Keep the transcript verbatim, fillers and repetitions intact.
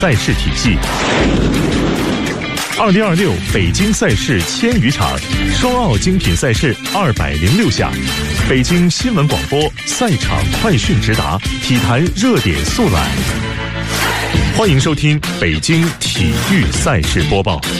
赛事体系。二零二六北京赛事千余场，双奥精品赛事二百零六项，北京新闻广播赛场快讯直达，体坛热点速览。欢迎收听北京体育赛事播报。